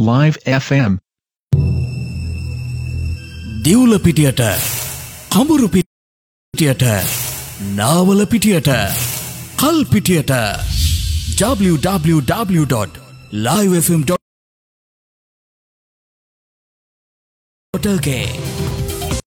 Live FM. දිවුල පිටියට කඹුරු පිටියට Nawala පිටියට කල් පිටියට www.livefm.lk